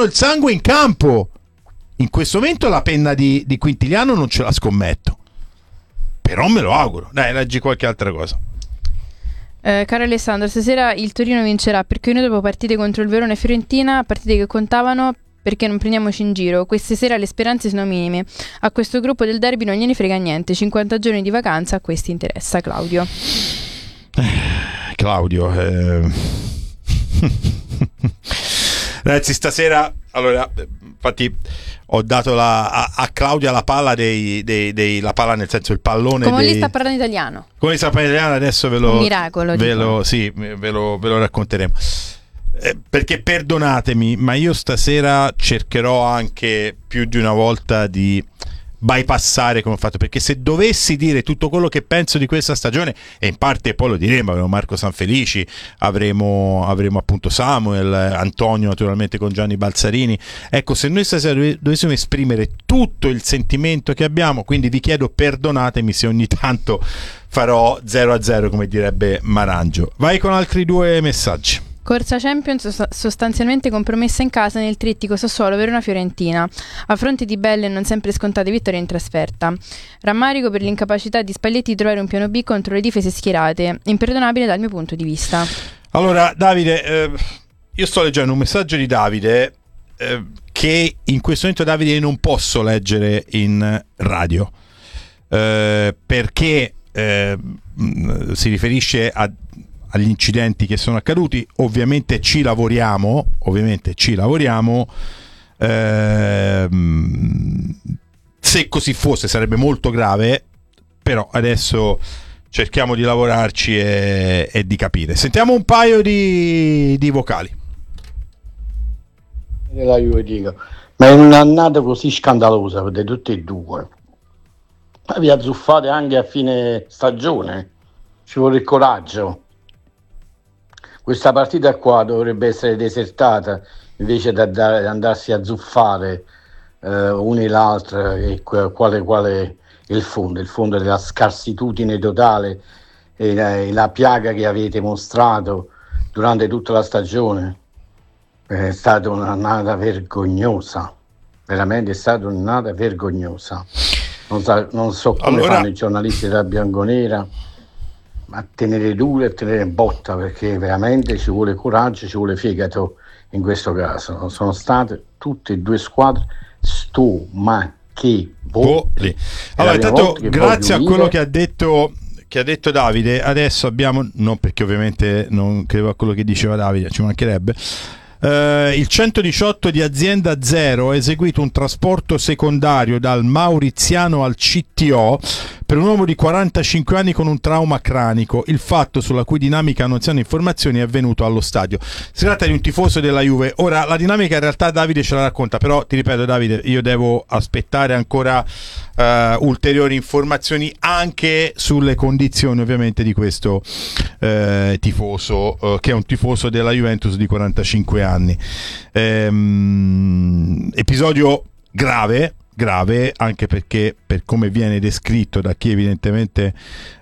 mettono il sangue in campo. In questo momento la penna di Quintiliano non ce la scommetto, però me lo auguro. Dai, leggi qualche altra cosa. Caro Alessandro, stasera il Torino vincerà perché noi dopo partite contro il Verona e Fiorentina, partite che contavano, perché non prendiamoci in giro. Queste sera le speranze sono minime. A questo gruppo del derby non gliene frega niente. 50 giorni di vacanza a questi interessa. Claudio. Ragazzi, stasera, allora, infatti ho dato a Claudia la palla la palla nel senso il pallone. Come lì sta parlando italiano. Come sta parlando italiano, adesso ve lo... Un miracolo. Ve lo racconteremo. Perché perdonatemi, ma io stasera cercherò anche più di una volta di bypassare come ho fatto, perché se dovessi dire tutto quello che penso di questa stagione, e in parte poi lo diremo, avremo Marco Sanfelici, avremo appunto Samuel, Antonio naturalmente con Gianni Balzarini, ecco, se noi stasera dovessimo esprimere tutto il sentimento che abbiamo, quindi vi chiedo perdonatemi se ogni tanto farò 0-0 come direbbe Marangio. Vai con altri 2 messaggi. Corsa Champions sostanzialmente compromessa in casa nel trittico Sassuolo-Verona-Fiorentina, a fronte di belle e non sempre scontate vittorie in trasferta. Rammarico per l'incapacità di Spalletti di trovare un piano B contro le difese schierate, imperdonabile dal mio punto di vista. Allora, Davide, io sto leggendo un messaggio di Davide che in questo momento, Davide, non posso leggere in radio, perché si riferisce agli incidenti che sono accaduti. Ovviamente ci lavoriamo, se così fosse sarebbe molto grave, però adesso cerchiamo di lavorarci e di capire. Sentiamo un paio di vocali. La Juve, dico, ma è un'annata così scandalosa per tutti e due, ma vi azzuffate anche a fine stagione, ci vuole il coraggio. Questa partita qua dovrebbe essere desertata invece di andarsi a zuffare una e l'altra, e quale il fondo della scarsitudine totale e la piaga che avete mostrato durante tutta la stagione. È stata un'annata vergognosa, veramente è stata un'annata vergognosa. Non so come fanno i giornalisti della bianconera a tenere duro e tenere botta, perché veramente ci vuole coraggio, ci vuole fegato in questo caso. Sono state tutte e due squadre stomachevoli. Allora, intanto grazie a quello che ha detto Davide. Adesso abbiamo, non perché ovviamente non credo a quello che diceva Davide, ci mancherebbe, il 118 di Azienda Zero ha eseguito un trasporto secondario dal Mauriziano al CTO per un uomo di 45 anni con un trauma cranico. Il fatto, sulla cui dinamica non si hanno informazioni, è avvenuto allo stadio. Si tratta di un tifoso della Juve. Ora, la dinamica in realtà Davide ce la racconta, però ti ripeto, Davide, io devo aspettare ancora ulteriori informazioni anche sulle condizioni ovviamente di questo tifoso, che è un tifoso della Juventus di 45 anni. Episodio grave anche perché, per come viene descritto da chi evidentemente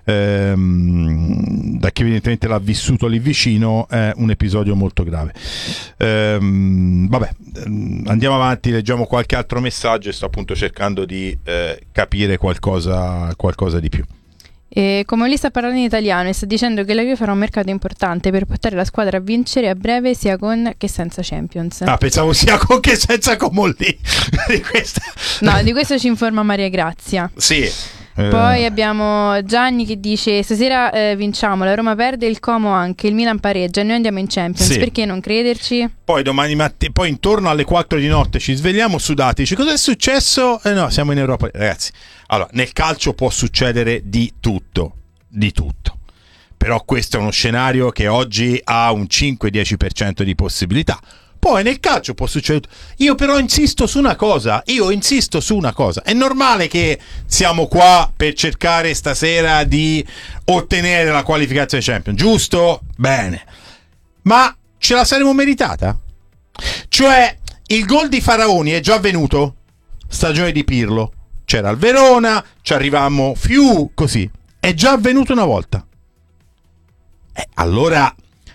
l'ha vissuto lì vicino, è un episodio molto grave. Vabbè, andiamo avanti, leggiamo qualche altro messaggio e sto appunto cercando di capire qualcosa di più. E come lì sta parlando in italiano e sta dicendo che la Juve farà un mercato importante per portare la squadra a vincere a breve, sia con che senza Champions. Pensavo sia con che senza Comolli. No, di questo ci informa Maria Grazia. Sì. Poi abbiamo Gianni che dice: stasera vinciamo, la Roma perde, il Como anche, il Milan pareggia e noi andiamo in Champions, sì. Perché non crederci? Poi domani mattina, poi intorno alle 4 di notte ci svegliamo sudati, dice: cosa è successo? No, siamo in Europa. Ragazzi, allora, nel calcio può succedere di tutto, però questo è uno scenario che oggi ha un 5-10% di possibilità. Poi nel calcio può succedere. Io però insisto su una cosa. È normale che siamo qua per cercare stasera di ottenere la qualificazione Champions, giusto? Bene. Ma ce la saremmo meritata? Cioè, il gol di Faraoni è già avvenuto? Stagione di Pirlo. C'era il Verona, ci arrivammo così. È già avvenuto una volta. Allora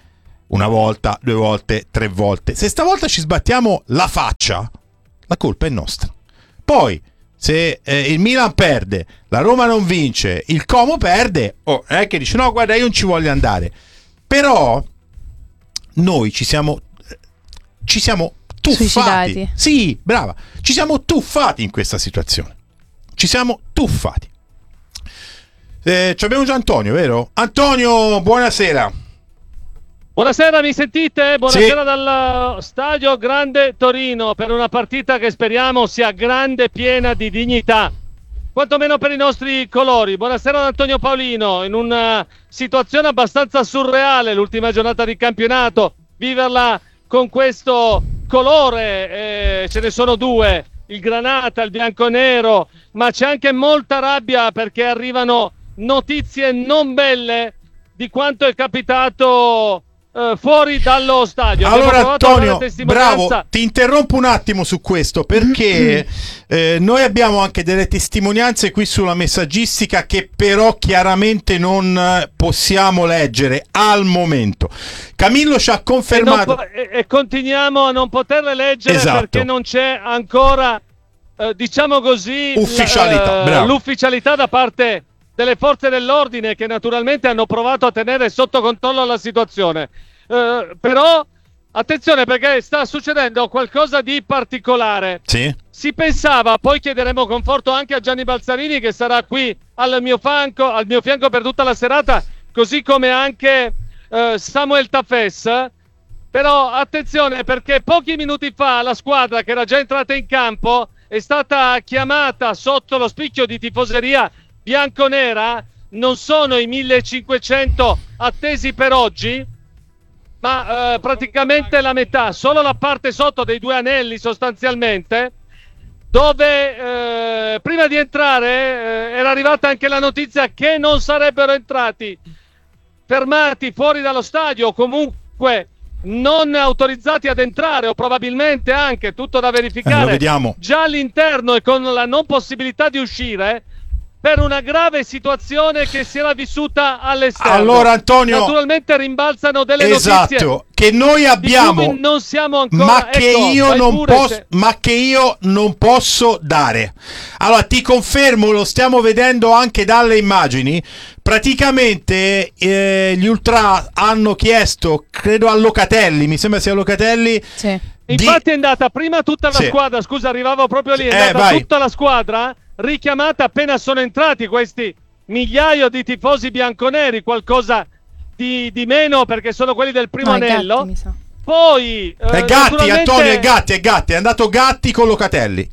una volta, 2 volte, 3 volte. Se stavolta ci sbattiamo la faccia, la colpa è nostra. Poi se il Milan perde, la Roma non vince, il Como perde, è che dice no, guarda, io non ci voglio andare. Però noi ci siamo tuffati. Suicidati. Sì, brava. Ci siamo tuffati in questa situazione. Ci siamo tuffati. Abbiamo già Antonio, vero? Antonio, buonasera. Buonasera, mi sentite? Buonasera Sì. Dal Stadio Grande Torino per una partita che speriamo sia grande, piena di dignità, quantomeno per i nostri colori. Buonasera ad Antonio Paolino, in una situazione abbastanza surreale l'ultima giornata di campionato, viverla con questo colore, ce ne sono 2, il granata, il bianconero, ma c'è anche molta rabbia perché arrivano notizie non belle di quanto è capitato fuori dallo stadio. Allora Antonio, bravo, ti interrompo un attimo su questo perché noi abbiamo anche delle testimonianze qui sulla messaggistica che però chiaramente non possiamo leggere al momento. Camillo ci ha confermato e continuiamo a non poterle leggere, esatto, perché non c'è ancora diciamo così ufficialità, l'ufficialità da parte delle forze dell'ordine, che naturalmente hanno provato a tenere sotto controllo la situazione. Però attenzione, perché sta succedendo qualcosa di particolare. Sì. Si pensava, poi chiederemo conforto anche a Gianni Balzarini, che sarà qui al mio fianco per tutta la serata, così come anche Samuel Tafes. Però attenzione, perché pochi minuti fa la squadra, che era già entrata in campo, è stata chiamata sotto lo spicchio di tifoseria bianconera. Non sono i 1500 attesi per oggi, ma praticamente la metà, solo la parte sotto dei 2 anelli sostanzialmente, dove prima di entrare era arrivata anche la notizia che non sarebbero entrati, fermati fuori dallo stadio, comunque non autorizzati ad entrare, o probabilmente anche, tutto da verificare, lo vediamo, già all'interno e con la non possibilità di uscire, per una grave situazione che si era vissuta all'esterno. Allora Antonio, naturalmente rimbalzano delle notizie che noi abbiamo, non siamo ancora, ma che io non posso dare. Allora ti confermo, lo stiamo vedendo anche dalle immagini. Praticamente gli ultra hanno chiesto, credo a Locatelli, mi sembra sia Locatelli, sì. Infatti è andata prima tutta la squadra, scusa, arrivavo proprio lì, è andata tutta la squadra richiamata appena sono entrati questi migliaio di tifosi bianconeri, qualcosa di meno perché sono quelli del primo anello. Gatti, mi sa. Poi Gatti, naturalmente... Antonio, è Gatti, è andato Gatti con Locatelli.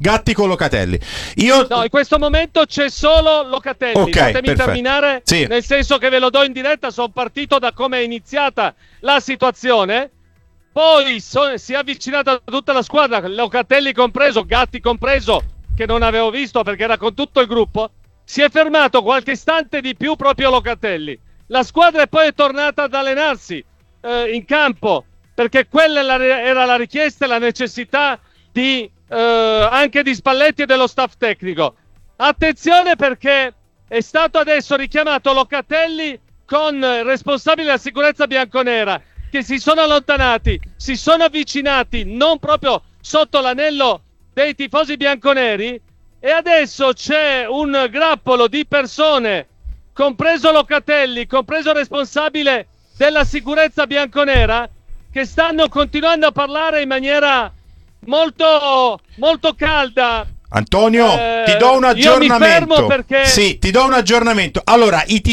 No, in questo momento c'è solo Locatelli. Okay, fatemi terminare, sì. Nel senso che ve lo do in diretta, sono partito da come è iniziata la situazione. Poi si è avvicinata tutta la squadra, Locatelli compreso, Gatti compreso, che non avevo visto perché era con tutto il gruppo. Si è fermato qualche istante di più proprio Locatelli. La squadra poi è tornata ad allenarsi in campo, perché quella era la richiesta e la necessità anche di Spalletti e dello staff tecnico. Attenzione, perché è stato adesso richiamato Locatelli con responsabili della sicurezza bianconera, che si sono allontanati, si sono avvicinati non proprio sotto l'anello dei tifosi bianconeri, e adesso c'è un grappolo di persone, compreso Locatelli, compreso il responsabile della sicurezza bianconera, che stanno continuando a parlare in maniera molto, molto calda. Antonio, ti do un aggiornamento. Io mi fermo perché... Sì, ti do un aggiornamento. Allora, i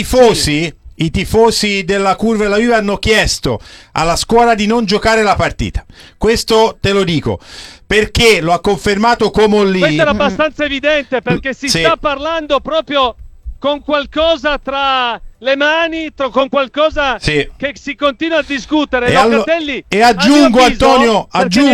tifosi della curva della Juve hanno chiesto alla squadra di non giocare la partita. Questo te lo dico, perché lo ha confermato Comolli. Questo era abbastanza evidente, perché si sta parlando proprio con qualcosa tra le mani, con qualcosa che si continua a discutere. Locatelli, e aggiungo, Antonio,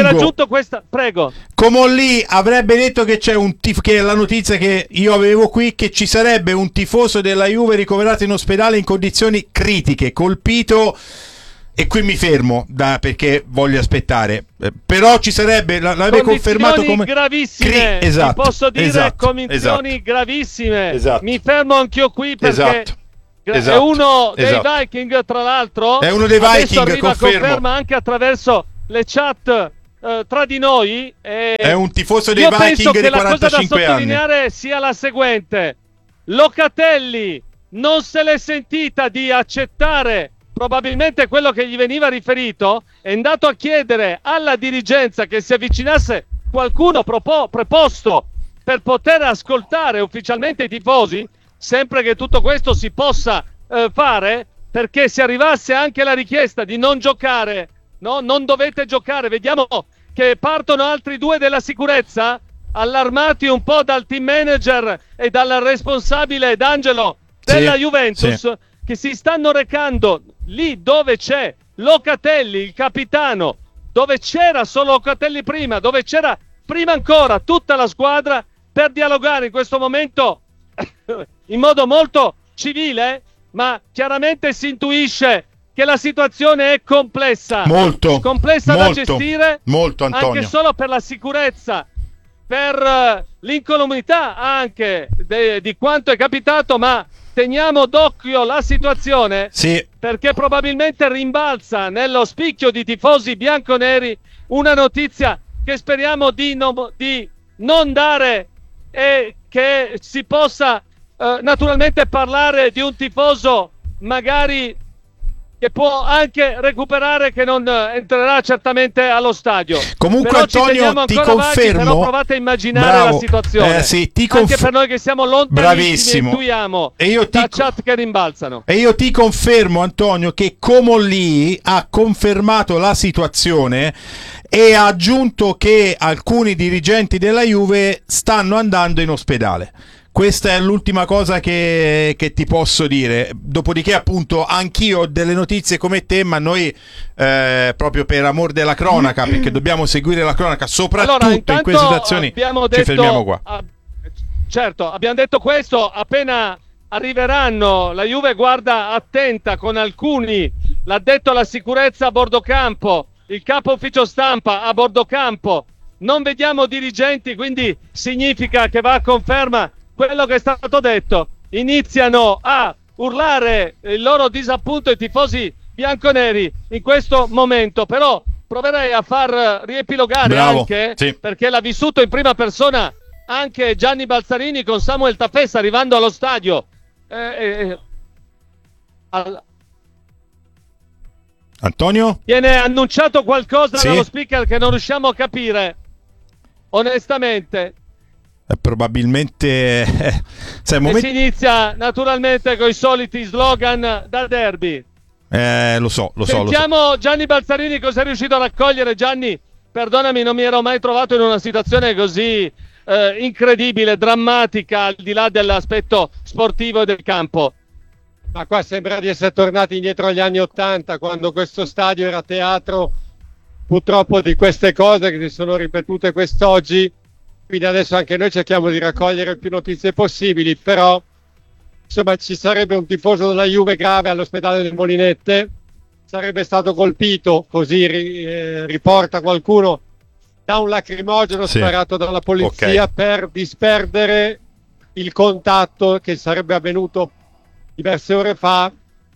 prego. Comolli avrebbe detto che c'è che è la notizia che io avevo qui, che ci sarebbe un tifoso della Juve ricoverato in ospedale in condizioni critiche, colpito. E qui mi fermo perché voglio aspettare, però ci sarebbe, l'avete confermato come gravissime, esatto, posso dire, condizioni gravissime. Mi fermo anch'io qui perché è uno dei Viking, tra l'altro. È uno dei Adesso Viking, conferma anche attraverso le chat tra di noi. È un tifoso dei Viking di 45 anni. Io penso che la cosa da sottolineare sia la seguente: Locatelli non se l'è sentita di accettare probabilmente quello che gli veniva riferito, è andato a chiedere alla dirigenza che si avvicinasse qualcuno preposto per poter ascoltare ufficialmente i tifosi, sempre che tutto questo si possa fare, perché se arrivasse anche la richiesta di non giocare, no, non dovete giocare, vediamo che partono altri due della sicurezza, allarmati un po' dal team manager e dal responsabile D'Angelo della Juventus, che si stanno recando lì dove c'è Locatelli, il capitano, dove c'era solo Locatelli prima, dove c'era prima ancora tutta la squadra, per dialogare in questo momento in modo molto civile, ma chiaramente si intuisce che la situazione è complessa, molto da gestire, molto, Antonio, anche solo per la sicurezza, per l'incolumità anche di quanto è capitato, ma teniamo d'occhio la situazione, perché probabilmente rimbalza nello spicchio di tifosi bianconeri una notizia che speriamo di non dare, e che si possa naturalmente parlare di un tifoso magari che può anche recuperare, che non entrerà certamente allo stadio. Comunque, però Antonio, ti confermo, però provate a immaginare la situazione, anche per noi che siamo lontanissimi, intuiamo da chat che rimbalzano. E io ti confermo, Antonio, che Comolli ha confermato la situazione e ha aggiunto che alcuni dirigenti della Juve stanno andando in ospedale. Questa è l'ultima cosa che ti posso dire. Dopodiché, appunto, anch'io ho delle notizie come te, ma noi proprio per amor della cronaca, perché dobbiamo seguire la cronaca, soprattutto in queste situazioni, ci fermiamo qua. Certo, abbiamo detto questo, appena arriveranno, la Juve guarda attenta con alcuni, l'ha detto la sicurezza a bordo campo, il capo ufficio stampa a bordo campo, non vediamo dirigenti, quindi significa che va a conferma quello che è stato detto. Iniziano a urlare il loro disappunto i tifosi bianconeri in questo momento, però proverei a far riepilogare anche, perché l'ha vissuto in prima persona anche Gianni Balzarini con Samuel Tafessa arrivando allo stadio. Antonio? Viene annunciato qualcosa dallo speaker che non riusciamo a capire, onestamente. Probabilmente si inizia naturalmente con i soliti slogan da derby. Lo so. Sentiamo Gianni Balzarini cosa è riuscito a raccogliere. Gianni, perdonami, non mi ero mai trovato in una situazione così incredibile, drammatica, al di là dell'aspetto sportivo e del campo. Ma qua sembra di essere tornati indietro agli anni '80, quando questo stadio era teatro purtroppo di queste cose che si sono ripetute quest'oggi. Quindi adesso anche noi cerchiamo di raccogliere più notizie possibili, però insomma ci sarebbe un tifoso della Juve grave all'ospedale del Molinette, sarebbe stato colpito, così riporta qualcuno, da un lacrimogeno sparato dalla polizia per disperdere il contatto che sarebbe avvenuto diverse ore fa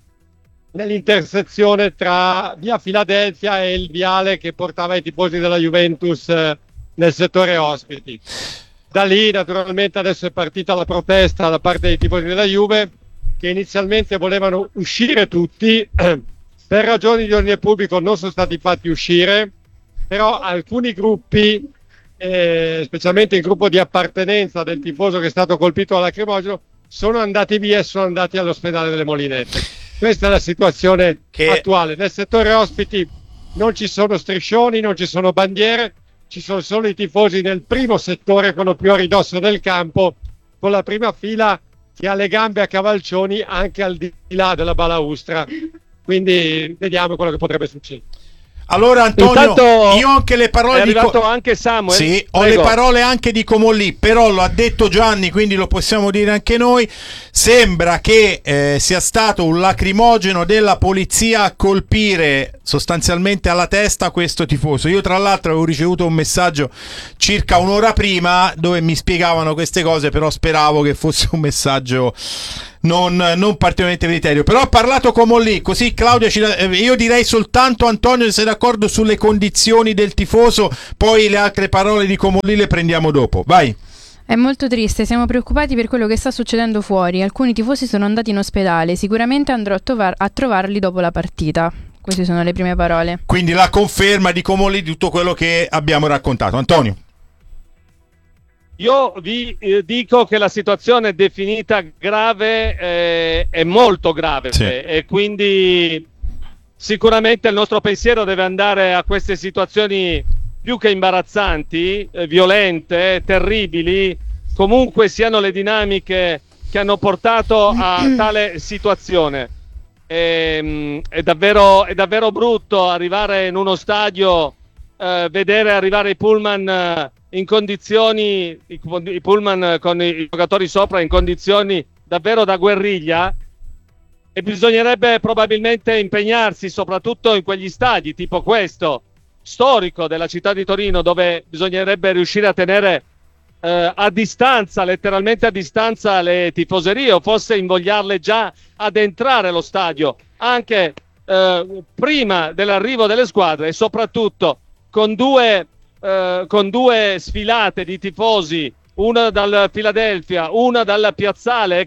nell'intersezione tra via Filadelfia e il viale che portava i tifosi della Juventus nel settore ospiti. Da lì naturalmente adesso è partita la protesta da parte dei tifosi della Juve, che inizialmente volevano uscire tutti, per ragioni di ordine pubblico non sono stati fatti uscire, però alcuni gruppi, specialmente il gruppo di appartenenza del tifoso che è stato colpito al lacrimogeno, sono andati via e sono andati all'ospedale delle Molinette. Questa è la situazione attuale. Nel settore ospiti non ci sono striscioni, non ci sono bandiere, ci sono solo i tifosi nel primo settore, quello più a ridosso del campo, con la prima fila che ha le gambe a cavalcioni anche al di là della balaustra. Quindi vediamo quello che potrebbe succedere. Allora, Antonio, io ho anche le parole è arrivato anche Samuel. Sì, ho le parole anche di Comolli, però lo ha detto Gianni, quindi lo possiamo dire anche noi. Sembra che sia stato un lacrimogeno della polizia a colpire sostanzialmente alla testa questo tifoso. Io tra l'altro avevo ricevuto un messaggio circa un'ora prima dove mi spiegavano queste cose, però speravo che fosse un messaggio non particolarmente veritiero. Però ha parlato Comolli, così Claudia io direi soltanto, Antonio, se sei d'accordo, sulle condizioni del tifoso, poi le altre parole di Comolli le prendiamo dopo. Vai. È molto triste, siamo preoccupati per quello che sta succedendo fuori. Alcuni tifosi sono andati in ospedale, sicuramente andrò a trovarli dopo la partita. Queste sono le prime parole. Quindi la conferma di Comolli di tutto quello che abbiamo raccontato. Antonio. Io vi dico che la situazione è definita grave, è molto grave, sì. E quindi sicuramente il nostro pensiero deve andare a queste situazioni più che imbarazzanti, violente, terribili, comunque siano le dinamiche che hanno portato a tale situazione. È davvero brutto arrivare in uno stadio, vedere arrivare i pullman in condizioni, i pullman con i giocatori sopra in condizioni davvero da guerriglia, e bisognerebbe probabilmente impegnarsi soprattutto in quegli stadi tipo questo, storico della città di Torino, dove bisognerebbe riuscire a tenere a distanza, letteralmente a distanza, le tifoserie, o forse invogliarle già ad entrare allo stadio anche prima dell'arrivo delle squadre, e soprattutto con due sfilate di tifosi, una dal Philadelphia, una dal piazzale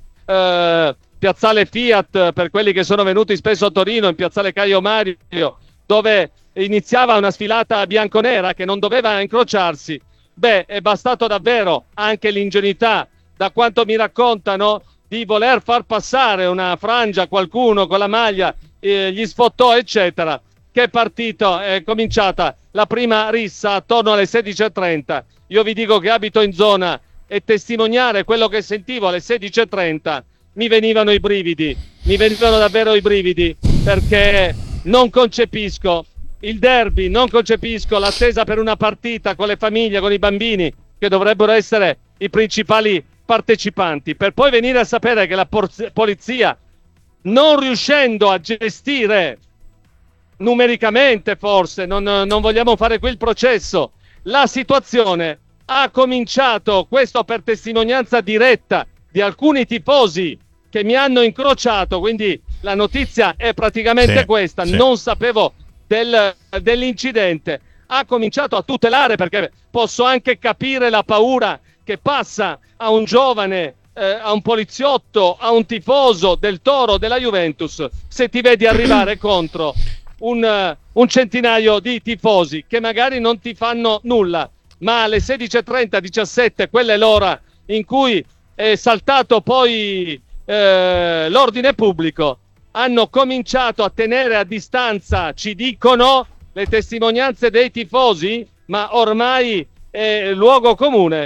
piazzale Fiat, per quelli che sono venuti spesso a Torino, in piazzale Caio Mario, dove iniziava una sfilata bianconera che non doveva incrociarsi. Beh, è bastato davvero anche l'ingenuità, da quanto mi raccontano, di voler far passare una frangia a qualcuno con la maglia, gli sfottò eccetera, che è cominciata la prima rissa attorno alle 16:30. Io vi dico che abito in zona, e testimoniare quello che sentivo alle 16:30 mi venivano davvero i brividi, perché non concepisco il derby, non concepisco l'attesa per una partita con le famiglie, con i bambini, che dovrebbero essere i principali partecipanti, per poi venire a sapere che la polizia, non riuscendo a gestire numericamente, forse non vogliamo fare qui il processo, la situazione, ha cominciato, questo per testimonianza diretta di alcuni tifosi che mi hanno incrociato, quindi la notizia è praticamente questa, non sapevo dell'incidente, ha cominciato a tutelare, perché posso anche capire la paura che passa a un giovane, a un poliziotto, a un tifoso del Toro, della Juventus, se ti vedi arrivare contro un centinaio di tifosi che magari non ti fanno nulla, ma alle 16:30, 17, quella è l'ora in cui è saltato poi l'ordine pubblico, hanno cominciato a tenere a distanza, ci dicono le testimonianze dei tifosi, ma ormai è luogo comune,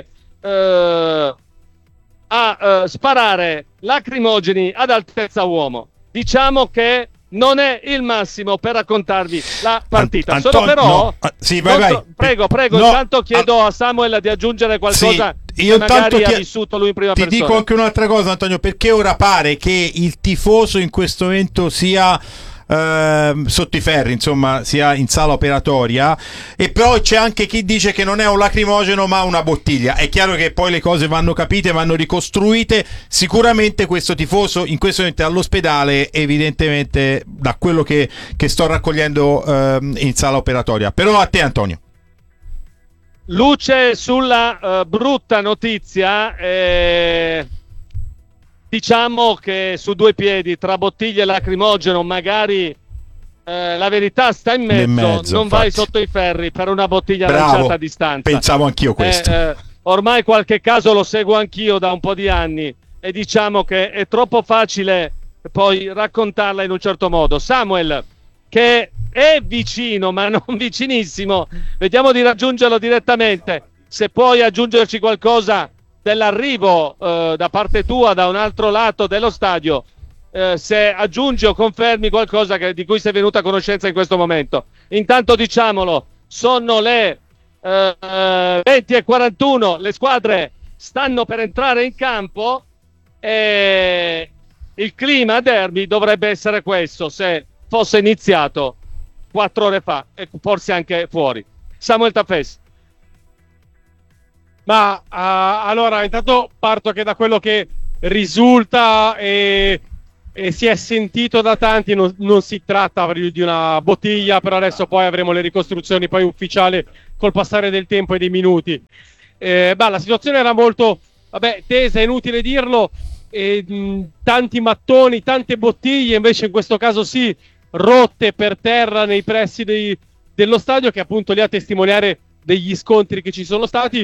a sparare lacrimogeni ad altezza uomo. Diciamo che non è il massimo per raccontarvi la partita. Sono però sì, vai. Prego, no, intanto chiedo a Samuel di aggiungere qualcosa. Io magari ha vissuto lui in prima persona. Ti dico anche un'altra cosa, Antonio, perché ora pare che il tifoso in questo momento sia sotto i ferri, insomma, sia in sala operatoria, e però c'è anche chi dice che non è un lacrimogeno ma una bottiglia. È chiaro che poi le cose vanno capite, vanno ricostruite. Sicuramente questo tifoso in questo momento è all'ospedale, evidentemente, da quello che sto raccogliendo in sala operatoria. Però a te, Antonio. Luce sulla brutta notizia, diciamo che su due piedi, tra bottiglie e lacrimogeno, magari la verità sta in mezzo, non vai sotto i ferri per una bottiglia lanciata a distanza. Pensavo anch'io questo. Ormai qualche caso lo seguo anch'io da un po' di anni, e diciamo che è troppo facile poi raccontarla in un certo modo. Samuel, che è vicino ma non vicinissimo, vediamo di raggiungerlo direttamente, se puoi aggiungerci qualcosa dell'arrivo da parte tua da un altro lato dello stadio, se aggiungi o confermi qualcosa di cui sei venuta a conoscenza in questo momento. Intanto diciamolo, sono le 20:41, le squadre stanno per entrare in campo e il clima derby dovrebbe essere questo se fosse iniziato 4 ore fa, e forse anche fuori. Samuel Taffes. Ma allora intanto parto che da quello che risulta e si è sentito da tanti, non si tratta di una bottiglia, però adesso poi avremo le ricostruzioni poi ufficiali col passare del tempo e dei minuti. La situazione era molto tesa, è inutile dirlo, tanti mattoni, tante bottiglie, invece in questo caso sì, rotte per terra nei pressi dello stadio, che è appunto lì a testimoniare degli scontri che ci sono stati,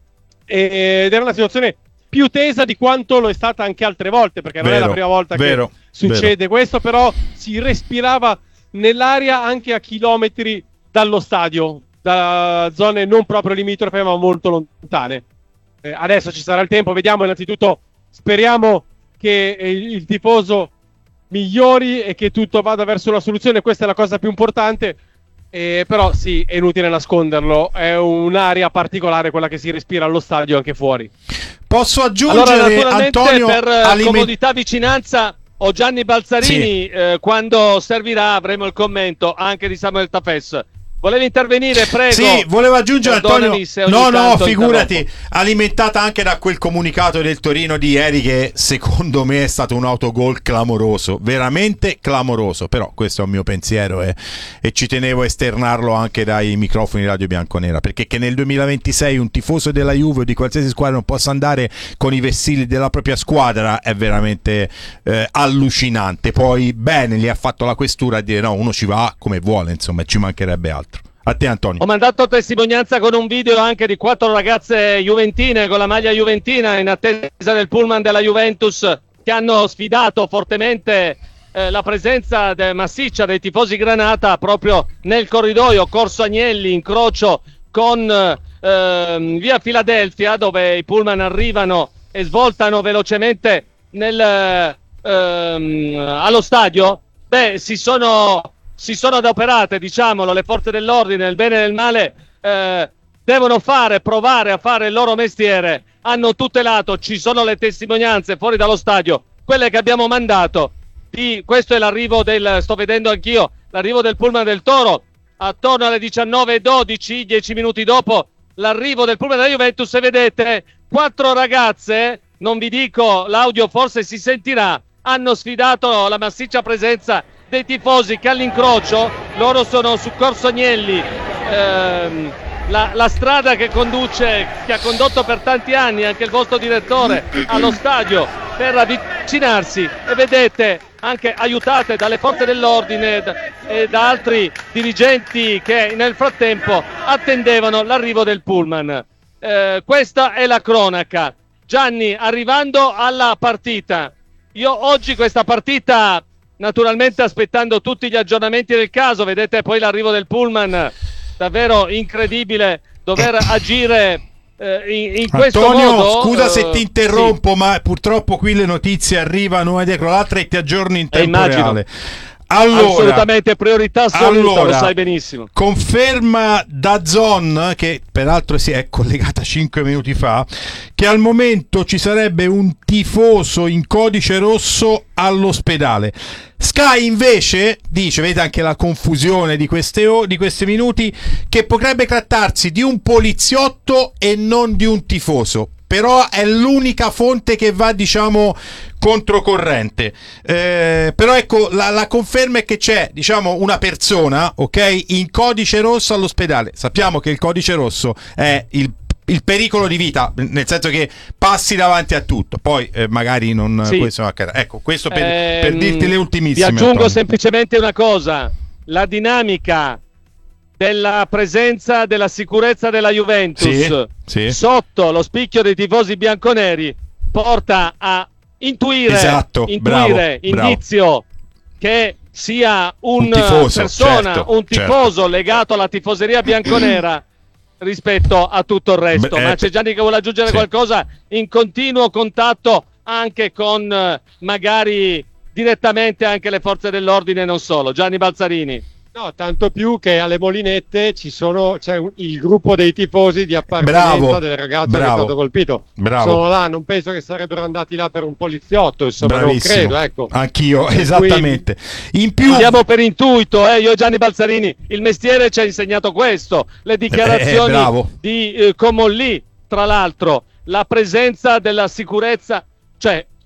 ed era una situazione più tesa di quanto lo è stata anche altre volte, perché non è la prima volta che succede questo, però si respirava nell'aria anche a chilometri dallo stadio, da zone non proprio limitrofe ma molto lontane. Adesso ci sarà il tempo, vediamo. Innanzitutto speriamo che il tifoso migliori e che tutto vada verso una soluzione, questa è la cosa più importante. Però sì, è inutile nasconderlo, è un'area particolare quella che si respira allo stadio anche fuori. Posso aggiungere, allora, naturalmente, Antonio, per comodità, vicinanza, o Gianni Balzarini, quando servirà avremo il commento anche di Samuel Tafes. Volevi intervenire, prego. Sì, volevo aggiungere, Antonio. No, figurati, interrompo. alimentata anche da quel comunicato del Torino di ieri, che secondo me è stato un autogol clamoroso, veramente clamoroso. Però questo è un mio pensiero e ci tenevo a esternarlo anche dai microfoni di Radio Bianconera, perché che nel 2026 un tifoso della Juve o di qualsiasi squadra non possa andare con i vessilli della propria squadra è veramente allucinante. Poi bene, gli ha fatto la questura a dire no, uno ci va come vuole, insomma, ci mancherebbe altro. A te, Antonio. Ho mandato testimonianza con un video anche di 4 ragazze juventine con la maglia juventina in attesa del pullman della Juventus, che hanno sfidato fortemente la presenza massiccia dei tifosi granata proprio nel corridoio Corso Agnelli, incrocio con via Filadelfia, dove i pullman arrivano e svoltano velocemente allo stadio. Si sono adoperate, diciamolo, le forze dell'ordine, nel bene e nel male, devono provare a fare il loro mestiere. Hanno tutelato, ci sono le testimonianze fuori dallo stadio, quelle che abbiamo mandato. Questo è l'arrivo sto vedendo anch'io, l'arrivo del pullman del Toro, attorno alle 19:12, 10 minuti dopo l'arrivo del pullman della Juventus, e vedete 4 ragazze, non vi dico, l'audio forse si sentirà, hanno sfidato la massiccia presenza dei tifosi che all'incrocio, loro sono su Corso Agnelli, la strada che ha condotto per tanti anni anche il vostro direttore allo stadio, per avvicinarsi, e vedete anche aiutate dalle forze dell'ordine e da altri dirigenti che nel frattempo attendevano l'arrivo del pullman. Questa è la cronaca. Gianni, arrivando alla partita, io oggi questa partita, naturalmente aspettando tutti gli aggiornamenti del caso, vedete poi l'arrivo del pullman, davvero incredibile dover agire in questo Antonio, modo. Scusa se ti interrompo, sì. Ma purtroppo qui le notizie arrivano dietro l'altra e ti aggiorno in tempo immagino. reale. Allora, assolutamente priorità assoluta, lo sai benissimo. Conferma DAZN, che peraltro si è collegata 5 minuti fa, che al momento ci sarebbe un tifoso in codice rosso all'ospedale. Sky invece dice, vedete anche la confusione di questi minuti, che potrebbe trattarsi di un poliziotto e non di un tifoso. Però è l'unica fonte che va, diciamo, controcorrente. Però ecco, la conferma è che c'è, diciamo, una persona, ok, in codice rosso all'ospedale. Sappiamo che il codice rosso è il pericolo di vita, nel senso che passi davanti a tutto. Poi magari non questo accade. Ecco, questo per dirti le ultimissime. Vi aggiungo Antonio, semplicemente una cosa: la dinamica della presenza della sicurezza della Juventus sotto lo spicchio dei tifosi bianconeri porta a intuire indizio che sia un tifoso legato alla tifoseria bianconera rispetto a tutto il resto. Ma c'è Gianni che vuole aggiungere qualcosa, in continuo contatto anche con magari direttamente anche le forze dell'ordine, non solo. Gianni Balzarini. No, tanto più che alle Molinette c'è il gruppo dei tifosi di appartenenza del ragazzo che è stato colpito. Sono là, non penso che sarebbero andati là per un poliziotto, insomma. Bravissimo. Non credo, ecco. Anch'io, esattamente. In più andiamo per intuito, io e Gianni Balzarini, il mestiere ci ha insegnato questo, le dichiarazioni di Comolli, tra l'altro, la presenza della sicurezza, cioè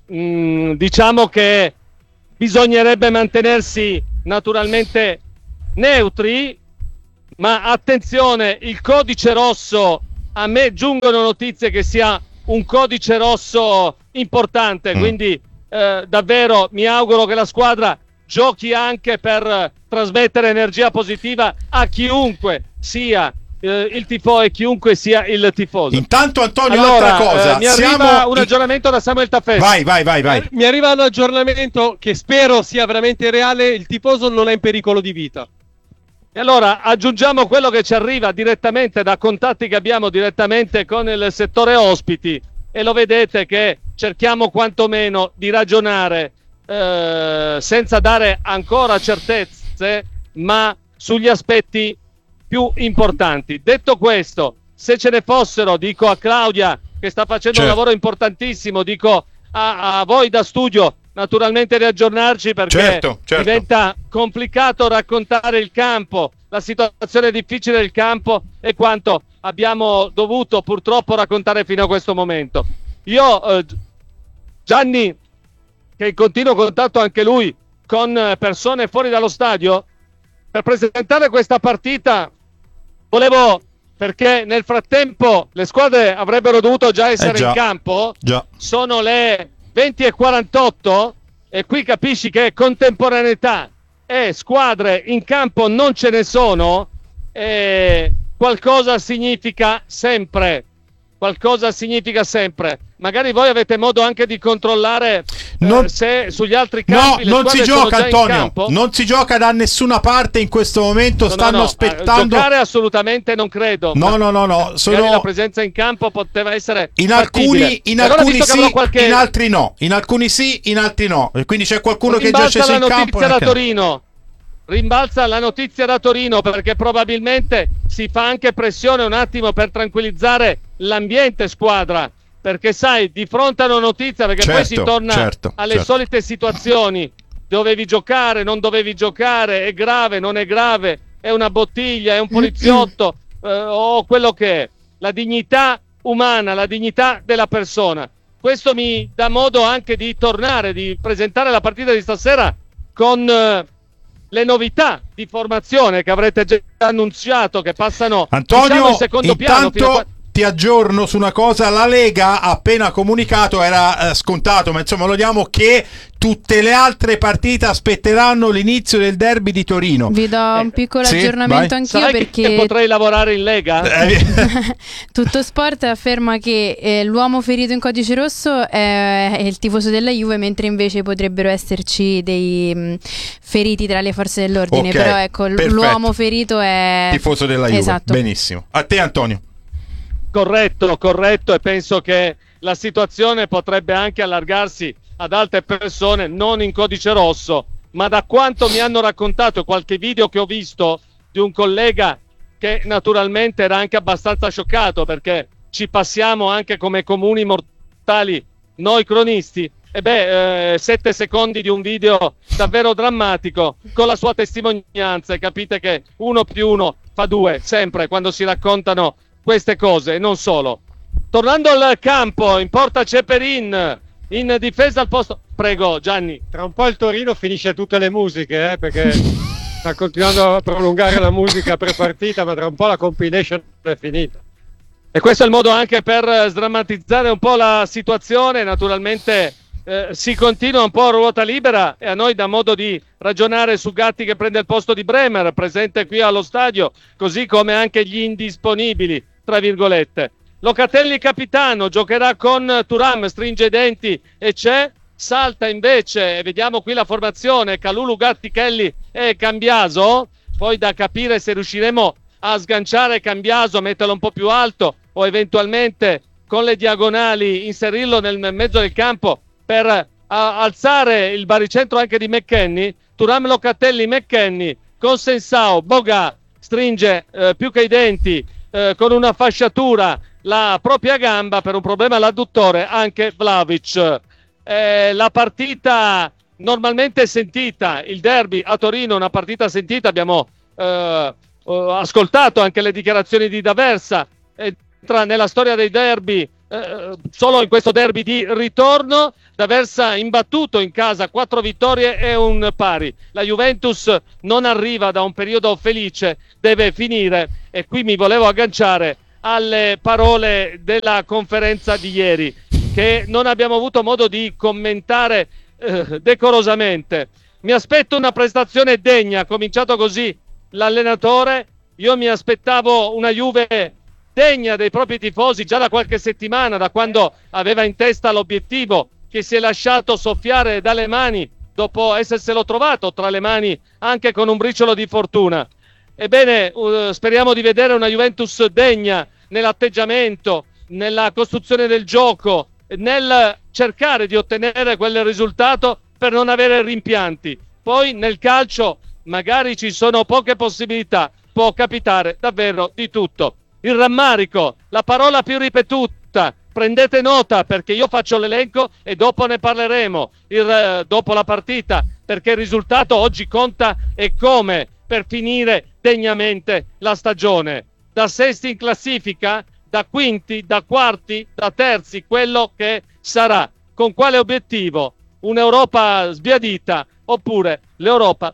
diciamo che bisognerebbe mantenersi naturalmente neutri, ma attenzione, il codice rosso, a me giungono notizie che sia un codice rosso importante, quindi davvero mi auguro che la squadra giochi anche per trasmettere energia positiva a chiunque sia il tifo e chiunque sia il tifoso. Intanto Antonio, allora, altra cosa, mi arriva un aggiornamento da Samuel Taffetti. Vai. Mi arriva un aggiornamento che spero sia veramente reale: il tifoso non è in pericolo di vita. E allora aggiungiamo quello che ci arriva direttamente da contatti che abbiamo direttamente con il settore ospiti, e lo vedete che cerchiamo quantomeno di ragionare senza dare ancora certezze, ma sugli aspetti più importanti. Detto questo, se ce ne fossero, dico a Claudia che sta facendo un lavoro importantissimo, dico a voi da studio naturalmente di aggiornarci, perché certo. diventa complicato raccontare il campo, la situazione difficile del campo e quanto abbiamo dovuto purtroppo raccontare fino a questo momento. Io Gianni, che in continuo contatto anche lui con persone fuori dallo stadio, per presentare questa partita volevo, perché nel frattempo le squadre avrebbero dovuto già essere in campo, sono le 20:48 e qui capisci che contemporaneità e squadre in campo non ce ne sono, e qualcosa significa sempre. Magari voi avete modo anche di controllare se sugli altri campi le non si gioca, Antonio, non si gioca da nessuna parte in questo momento. Stanno aspettando. Giocare assolutamente non credo. No. La presenza in campo poteva essere in alcuni sì, in altri no. In alcuni sì, in altri no. E quindi c'è qualcuno che è già sceso in campo. Rimbalza la notizia da Torino, perché probabilmente si fa anche pressione un attimo per tranquillizzare l'ambiente squadra, perché sai, di fronte a una notizia, perché poi si torna alle solite situazioni: dovevi giocare, non dovevi giocare, è grave, non è grave, è una bottiglia, è un poliziotto, o quello che è, la dignità umana, la dignità della persona. Questo mi dà modo anche di tornare, di presentare la partita di stasera con le novità di formazione che avrete già annunciato, che passano, Antonio, in secondo piano. Ti aggiorno su una cosa: la Lega ha appena comunicato, era scontato, ma insomma lo diamo, che tutte le altre partite aspetteranno l'inizio del derby di Torino. Vi do un piccolo aggiornamento anch'io. Sai perché che potrei lavorare in Lega? Tutto Sport afferma che l'uomo ferito in codice rosso è il tifoso della Juve, mentre invece potrebbero esserci dei feriti tra le forze dell'ordine. Però ecco, l'uomo ferito è tifoso della Juve. Esatto. Benissimo. A te, Antonio. Corretto, e penso che la situazione potrebbe anche allargarsi ad altre persone, non in codice rosso, ma da quanto mi hanno raccontato, qualche video che ho visto di un collega che naturalmente era anche abbastanza scioccato, perché ci passiamo anche come comuni mortali noi cronisti, 7 secondi di un video davvero drammatico con la sua testimonianza, e capite che 1 + 1 fa 2 sempre quando si raccontano queste cose. E non solo. Tornando al campo, in porta Ceperin, in difesa al posto. Prego Gianni. Tra un po' il Torino finisce tutte le musiche, perché sta continuando a prolungare la musica pre-partita, ma tra un po' la compilation è finita. E questo è il modo anche per sdrammatizzare un po' la situazione. Naturalmente si continua un po' a ruota libera, e a noi dà modo di ragionare su Gatti che prende il posto di Bremer, presente qui allo stadio, così come anche gli indisponibili, tra virgolette. Locatelli capitano, giocherà con Thuram, stringe i denti e salta invece, e vediamo qui la formazione: Kalulu, Gatti, Kelly e Cambiaso. Poi da capire se riusciremo a sganciare Cambiaso, metterlo un po' più alto, o eventualmente con le diagonali inserirlo nel mezzo del campo per alzare il baricentro anche di McKennie. Thuram, Locatelli, McKennie con Sensao. Boga stringe più che i denti con una fasciatura la propria gamba per un problema all'adduttore, anche Vlahovic. La partita normalmente sentita, il derby a Torino, una partita sentita. Abbiamo ascoltato anche le dichiarazioni di D'Aversa. Entra nella storia dei derby solo in questo derby di ritorno, d'Aversa imbattuto in casa 4 vittorie e un pari. La Juventus non arriva da un periodo felice, deve finire, e qui mi volevo agganciare alle parole della conferenza di ieri, che non abbiamo avuto modo di commentare decorosamente. Mi aspetto una prestazione degna, ha cominciato così l'allenatore. Io mi aspettavo una Juve degna dei propri tifosi già da qualche settimana, da quando aveva in testa l'obiettivo, che si è lasciato soffiare dalle mani dopo esserselo trovato tra le mani anche con un briciolo di fortuna. Ebbene, speriamo di vedere una Juventus degna nell'atteggiamento, nella costruzione del gioco, nel cercare di ottenere quel risultato per non avere rimpianti. Poi nel calcio magari ci sono poche possibilità, può capitare davvero di tutto. Il rammarico, la parola più ripetuta, prendete nota perché io faccio l'elenco e dopo ne parleremo dopo la partita, perché il risultato oggi conta e come per finire degnamente la stagione. Da sesti in classifica, da quinti, da quarti, da terzi, quello che sarà. Con quale obiettivo? Un'Europa sbiadita oppure l'Europa?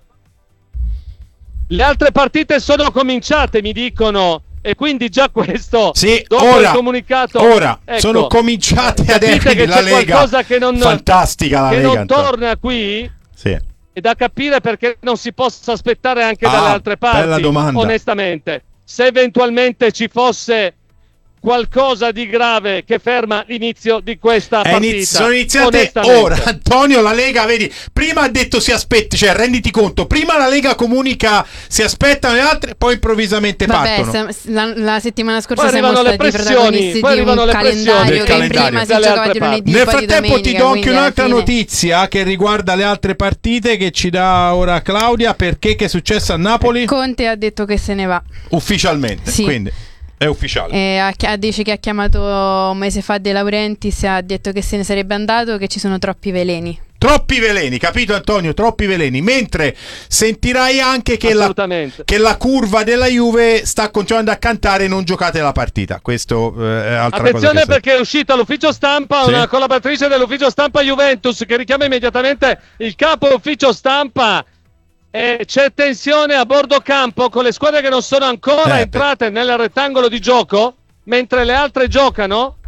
Le altre partite sono cominciate, mi dicono, e quindi già questo, sì, dopo ora, il comunicato, ecco, sono cominciate adesso che la c'è Lega, qualcosa che non, fantastica la che Lega, non torna qui, sì. È da capire perché non si possa aspettare anche dalle altre bella parti, domanda. Onestamente. Se eventualmente ci fosse qualcosa di grave che ferma l'inizio di questa partita, sono iniziate ora, Antonio. La Lega, vedi, prima ha detto si aspetti, cioè renditi conto, prima la Lega comunica si aspettano le altre, poi improvvisamente partono. La settimana scorsa poi siamo stati protagonisti di un calendario che prima si giocava di lunedì, nel poi frattempo di domenica, ti do anche un'altra fine notizia che riguarda le altre partite che ci dà ora Claudia, perché che è successo a Napoli? Conte ha detto che se ne va ufficialmente, sì. Quindi è ufficiale. Dice che ha chiamato un mese fa De Laurentiis e ha detto che se ne sarebbe andato, che ci sono troppi veleni. Troppi veleni, capito Antonio? Troppi veleni. Mentre sentirai anche che la curva della Juve sta continuando a cantare non giocate la partita. Questo è altra Attenzione cosa perché è uscita all'ufficio stampa una collaboratrice dell'ufficio stampa Juventus che richiama immediatamente il capo ufficio stampa. C'è tensione a bordo campo con le squadre che non sono ancora entrate nel rettangolo di gioco, mentre le altre giocano.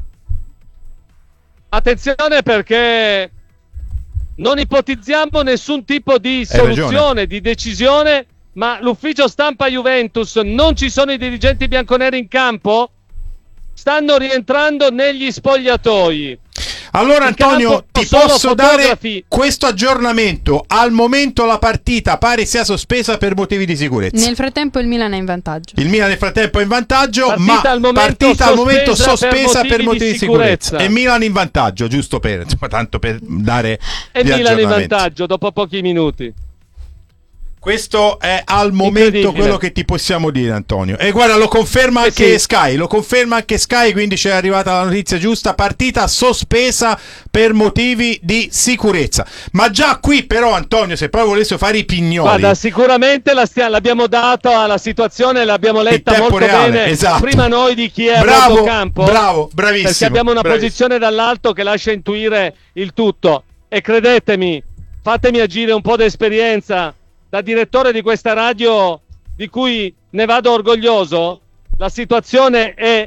Attenzione perché non ipotizziamo nessun tipo di soluzione, di decisione, ma l'ufficio stampa Juventus, non ci sono i dirigenti bianconeri in campo, stanno rientrando negli spogliatoi. Allora Antonio, ti posso dare questo aggiornamento. Al momento la partita pare sia sospesa per motivi di sicurezza. Nel frattempo il Milan è in vantaggio. Il Milan nel frattempo è in vantaggio, partita al momento sospesa per motivi di sicurezza. E Milan in vantaggio, giusto per, insomma, tanto per dare e Milan in vantaggio dopo pochi minuti. Questo è al momento quello che ti possiamo dire, Antonio. E guarda, lo conferma anche Sky, quindi c'è arrivata la notizia giusta: partita sospesa per motivi di sicurezza. Ma già qui però, Antonio, se proprio volessimo fare i pignoli, guarda, sicuramente l'abbiamo data la situazione, l'abbiamo letta molto reale, bene, esatto. Prima noi di chi è a campo. Bravo, bravissimo. Perché abbiamo una posizione dall'alto che lascia intuire il tutto. E credetemi, fatemi agire un po' d'esperienza da direttore di questa radio, di cui ne vado orgoglioso. La situazione è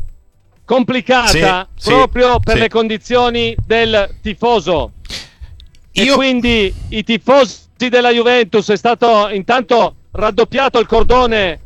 complicata proprio per le condizioni del tifoso. E quindi i tifosi della Juventus, è stato intanto raddoppiato il cordone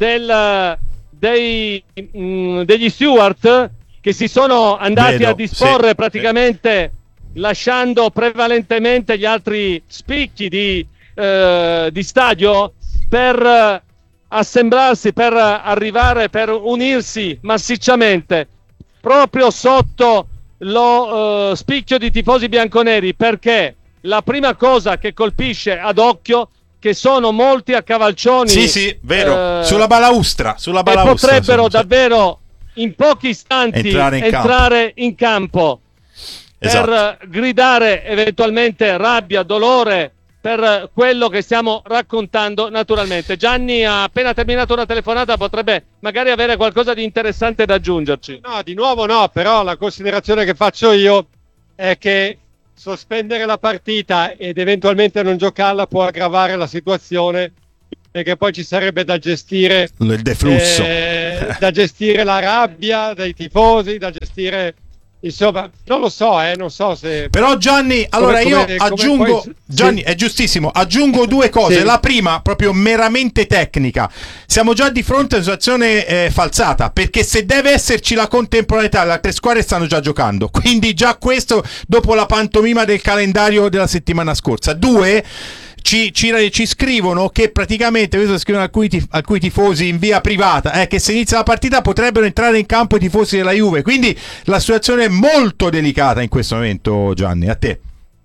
degli steward che si sono andati a disporre praticamente lasciando prevalentemente gli altri spicchi di stadio per assemblarsi, per arrivare, per unirsi massicciamente proprio sotto lo spicchio di tifosi bianconeri, perché la prima cosa che colpisce ad occhio che sono molti a cavalcioni vero, sulla balaustra e potrebbero davvero in pochi istanti entrare in campo per gridare eventualmente rabbia, dolore, per quello che stiamo raccontando naturalmente. Gianni ha appena terminato una telefonata, potrebbe magari avere qualcosa di interessante da aggiungerci. No, di nuovo no, però la considerazione che faccio io è che sospendere la partita ed eventualmente non giocarla può aggravare la situazione, perché poi ci sarebbe da gestire il deflusso, da gestire la rabbia dei tifosi, da gestire, insomma, non so se... Però Gianni, allora io aggiungo, Gianni, è giustissimo, aggiungo due cose. Sì. La prima, proprio meramente tecnica: siamo già di fronte a una situazione falsata, perché se deve esserci la contemporaneità, le altre squadre stanno già giocando, quindi già questo dopo la pantomima del calendario della settimana scorsa. Due, ci scrivono che praticamente, questo scrivono alcuni tifosi in via privata, che se inizia la partita potrebbero entrare in campo i tifosi della Juve, quindi la situazione è molto delicata in questo momento. Gianni, a te.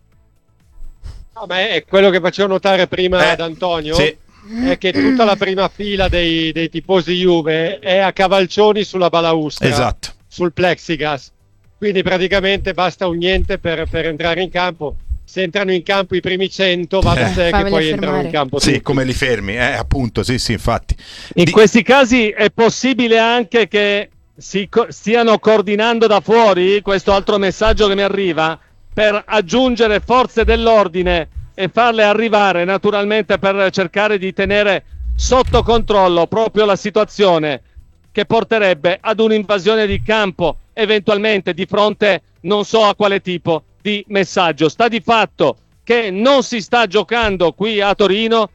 No, ma è quello che facevo notare prima ad Antonio, sì. È che tutta la prima fila dei tifosi Juve è a cavalcioni sulla balaustra, Esatto. sul plexiglass, quindi praticamente basta un niente per entrare in campo. Se entrano in campo i primi 100, va da sé che poi entrano in campo tutti. Sì, come li fermi, appunto, sì, infatti. In questi casi è possibile anche che stiano coordinando da fuori, questo altro messaggio che mi arriva, per aggiungere forze dell'ordine e farle arrivare naturalmente per cercare di tenere sotto controllo proprio la situazione che porterebbe ad un'invasione di campo, eventualmente di fronte non so a quale tipo di messaggio. Sta di fatto che non si sta giocando qui a Torino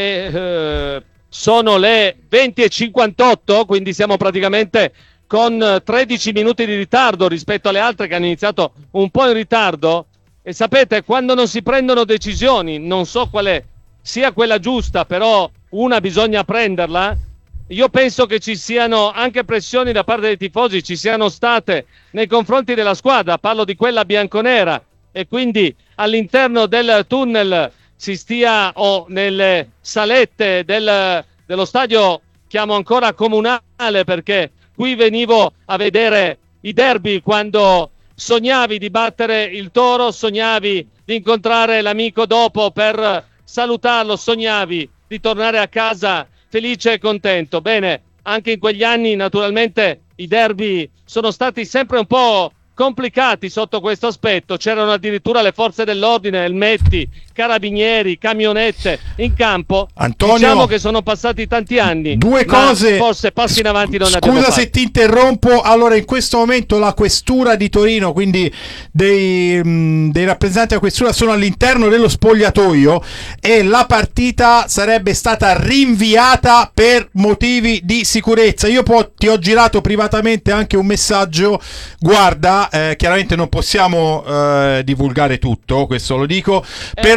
e sono le 20:58, quindi siamo praticamente con 13 minuti di ritardo rispetto alle altre che hanno iniziato un po' in ritardo. E sapete, quando non si prendono decisioni, non so quale sia quella giusta, però una bisogna prenderla. Io penso che ci siano anche pressioni da parte dei tifosi, ci siano state nei confronti della squadra, parlo di quella bianconera, e quindi all'interno del tunnel si stia o nelle salette dello stadio, chiamo ancora comunale, perché qui venivo a vedere i derby quando sognavi di battere il Toro, sognavi di incontrare l'amico dopo per salutarlo, sognavi di tornare a casa felice e contento. Bene, anche in quegli anni naturalmente i derby sono stati sempre un po' complicati sotto questo aspetto, c'erano addirittura le forze dell'ordine, elmetti, carabinieri, camionette in campo. Antonio, diciamo che sono passati tanti anni, due cose, forse passi in avanti non ne abbiamo scusa fatti. se ti interrompo. Allora, in questo momento la questura di Torino, quindi dei rappresentanti della questura, sono all'interno dello spogliatoio e la partita sarebbe stata rinviata per motivi di sicurezza. Io ti ho girato privatamente anche un messaggio, guarda, chiaramente non possiamo divulgare tutto, questo lo dico, però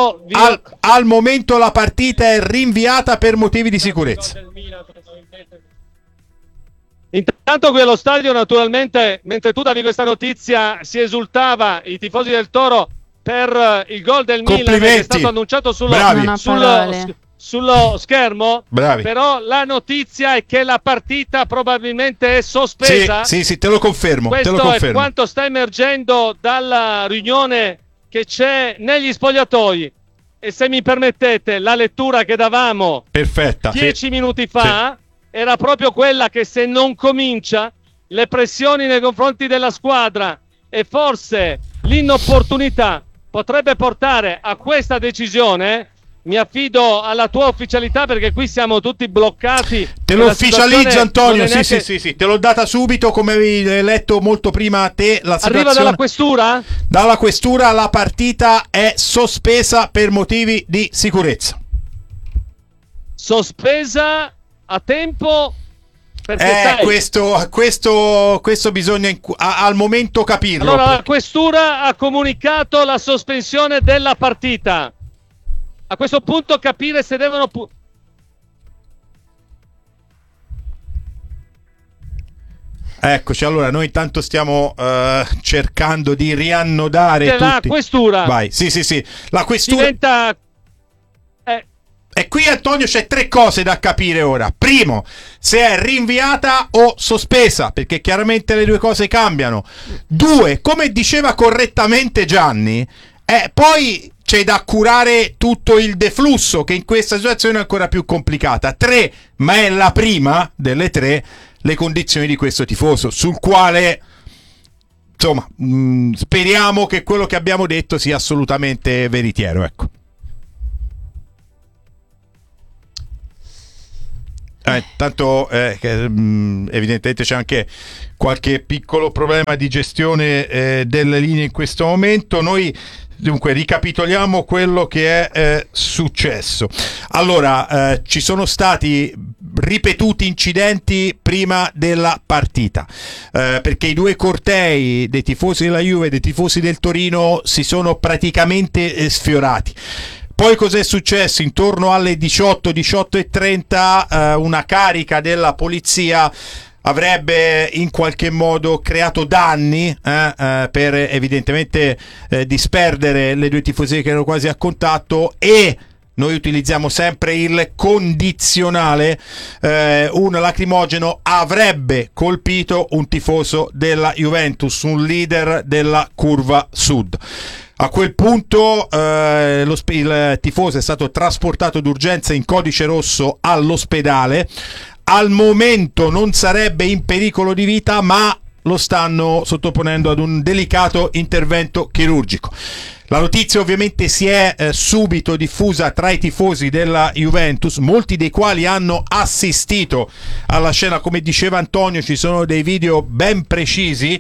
al momento la partita è rinviata per motivi di sicurezza. Intanto qui allo stadio, naturalmente, mentre tu davi questa notizia, si esultava, i tifosi del Toro, per il gol del Milan che è stato annunciato sullo schermo. Bravi. Però la notizia è che la partita probabilmente è sospesa. Sì, te lo confermo. Questo è quanto sta emergendo dalla riunione che c'è negli spogliatoi. E se mi permettete, la lettura che davamo perfetta 10 minuti fa era proprio quella che se non comincia, le pressioni nei confronti della squadra e forse l'inopportunità potrebbe portare a questa decisione. Mi affido alla tua ufficialità, perché qui siamo tutti bloccati. Te lo ufficializzo, Antonio. Sì, te l'ho data subito, come avevi letto molto prima te. La situazione arriva dalla questura? Dalla questura la partita è sospesa per motivi di sicurezza. Sospesa a tempo? Perché questo bisogna al momento capirlo. Allora, la questura ha comunicato la sospensione della partita. A questo punto capire se devono eccoci, allora noi intanto stiamo cercando di riannodare tutti. La questura. Vai, sì, la questura diventa E qui, Antonio, c'è tre cose da capire ora. Primo, se è rinviata o sospesa, perché chiaramente le due cose cambiano. Due, come diceva correttamente Gianni, poi c'è da curare tutto il deflusso, che in questa situazione è ancora più complicata. 3, ma è la prima delle 3, le condizioni di questo tifoso, sul quale insomma speriamo che quello che abbiamo detto sia assolutamente veritiero, ecco. Tanto evidentemente c'è anche qualche piccolo problema di gestione delle linee in questo momento. Noi dunque ricapitoliamo quello che è successo. Allora, ci sono stati ripetuti incidenti prima della partita, perché i due cortei dei tifosi della Juve e dei tifosi del Torino si sono praticamente sfiorati. Poi cos'è successo? Intorno alle 18:30 una carica della polizia avrebbe in qualche modo creato danni per evidentemente disperdere le due tifoserie che erano quasi a contatto, e noi utilizziamo sempre il condizionale, un lacrimogeno avrebbe colpito un tifoso della Juventus, un leader della curva sud. A quel punto il tifoso è stato trasportato d'urgenza in codice rosso all'ospedale. Al momento non sarebbe in pericolo di vita, ma lo stanno sottoponendo ad un delicato intervento chirurgico. La notizia ovviamente si è subito diffusa tra i tifosi della Juventus, molti dei quali hanno assistito alla scena. Come diceva Antonio, ci sono dei video ben precisi.